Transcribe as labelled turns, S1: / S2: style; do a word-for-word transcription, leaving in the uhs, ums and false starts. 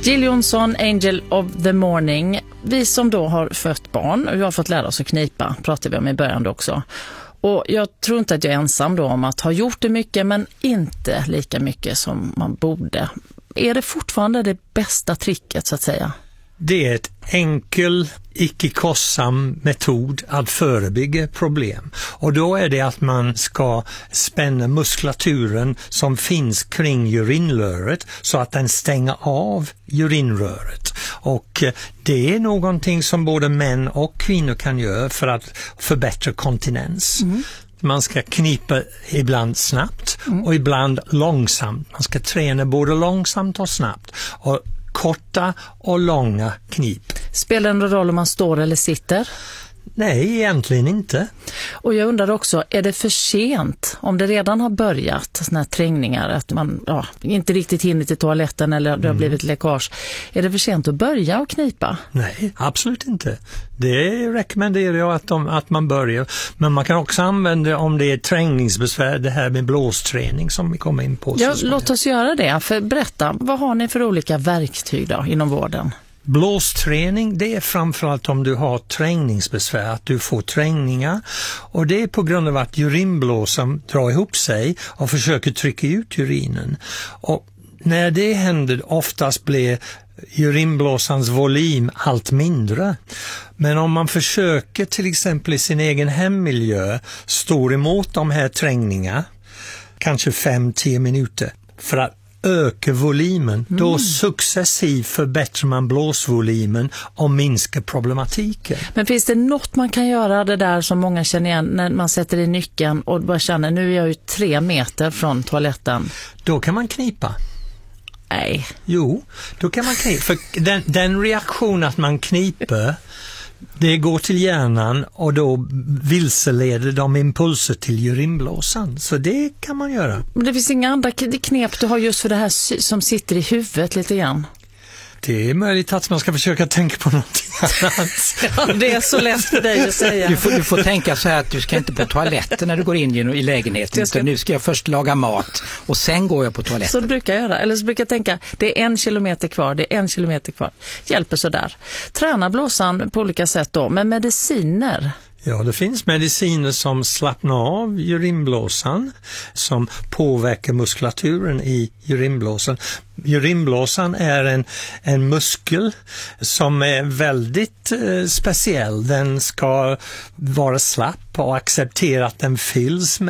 S1: Jill Johnson, Angel of the Morning. Vi som då har fött barn och vi har fått lära oss att knipa, pratade vi om i början också. Och jag tror inte att jag är ensam då om att ha gjort det mycket, men inte lika mycket som man borde. Är det fortfarande det bästa tricket så att säga?
S2: Det är ett enkel, icke-kostsam metod att förebygga problem. Och då är det att man ska spänna muskulaturen som finns kring urinröret så att den stänger av urinröret. Och det är någonting som både män och kvinnor kan göra för att förbättra kontinens. Mm. Man ska knipa ibland snabbt mm. och ibland långsamt. Man ska träna både långsamt och snabbt. Och korta och långa knip.
S1: Spelar det någon roll om man står eller sitter?
S2: Nej, egentligen inte.
S1: Och jag undrar också, är det för sent om det redan har börjat såna här trängningar, att man ja, inte riktigt hinner till toaletten eller det har blivit läckage. Är det för sent att börja och knipa?
S2: Nej, absolut inte. Det rekommenderar jag att, de, att man börjar. Men man kan också använda om det är träningsbesvär, det här med blåsträning som vi kommer in på.
S1: Ja, låt oss göra det. För berätta, vad har ni för olika verktyg då inom vården?
S2: Blåsträning, det är framförallt om du har trängningsbesvär, att du får trängningar, och det är på grund av att urinblåsan drar ihop sig och försöker trycka ut urinen. Och när det händer oftast blir urinblåsans volym allt mindre. Men om man försöker till exempel i sin egen hemmiljö stå emot de här trängningarna, kanske fem till tio minuter, för att öka volymen, mm. då successivt förbättrar man blåsvolymen och minskar problematiken.
S1: Men finns det något man kan göra, det där som många känner igen när man sätter i nyckeln och bara känner, nu är jag ju tre meter från toaletten?
S2: Då kan man knipa.
S1: Nej.
S2: Jo, då kan man knipa. För den, den reaktion att man kniper, det går till hjärnan och då vilseleder de impulser till urinblåsan. Så det kan man göra.
S1: Men det finns inga andra knep du har just för det här som sitter i huvudet lite grann?
S2: Det är möjligt att man ska försöka tänka på någonting annat.
S1: Ja, det är så lätt för dig att säga.
S3: Du får, du får tänka så här att du ska inte på toaletten när du går in i lägenheten. Ska... Nu ska jag först laga mat och sen går jag på toaletten.
S1: Så brukar jag göra. Eller så brukar jag tänka, det är en kilometer kvar, det är en kilometer kvar. Hjälper så där. Träna blåsan på olika sätt då, men mediciner...
S2: Ja, det finns mediciner som slappnar av urinblåsan, som påverkar muskulaturen i urinblåsan. Urinblåsan är en, en muskel som är väldigt eh, speciell. Den ska vara slapp och acceptera att den fylls med